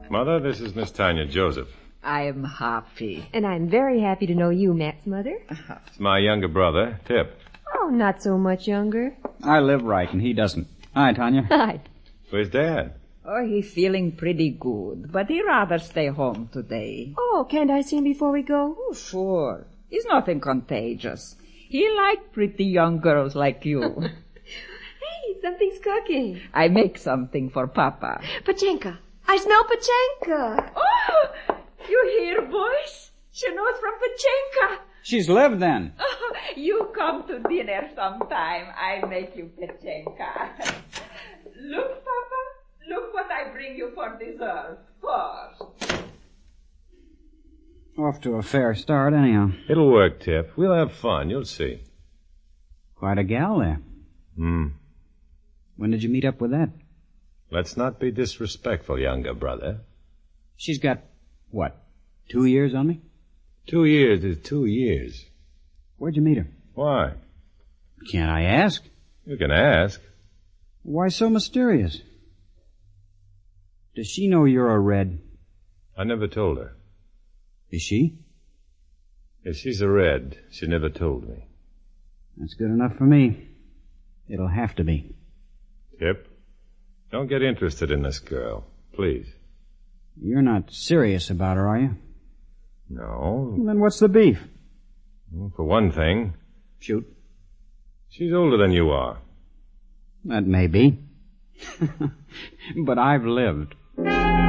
Mother, this is Miss Tanya Joseph. I'm happy. And I'm very happy to know you, Matt's mother. It's my younger brother, Tip. Oh, not so much younger. I live right, and he doesn't. Hi, Tanya. Hi. Where's Dad? Oh, he's feeling pretty good, but he'd rather stay home today. Oh, can't I see him before we go? Oh, sure. He's nothing contagious. He likes pretty young girls like you. Hey, something's cooking. I make something for Papa. Pachenka. I smell Pachenka. Oh, you hear, boys? She knows from Pachenka. She's lived then. Oh, you come to dinner sometime. I make you Pachenka. Look, Papa. Look what I bring you for dessert. First. Off to a fair start, anyhow. It'll work, Tip. We'll have fun. You'll see. Quite a gal there. When did you meet up with that? Let's not be disrespectful, younger brother. She's got, what, 2 years on me? 2 years is 2 years. Where'd you meet her? Why? Can't I ask? You can ask. Why so mysterious? Does she know you're a Red? I never told her. Is she? If she's a Red, she never told me. That's good enough for me. It'll have to be. Tip, don't get interested in this girl, please. You're not serious about her, are you? No. Well, then what's the beef? Well, for one thing, Shoot. she's older than you are. That may be. But I've lived.